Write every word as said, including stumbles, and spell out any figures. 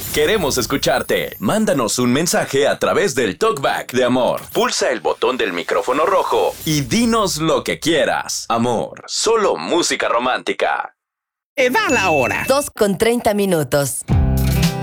Queremos escucharte. Mándanos un mensaje a través del Talkback de Amor. Pulsa el botón del micrófono rojo y dinos lo que quieras. Amor, solo música romántica. ¡Da la hora! Dos con treinta minutos.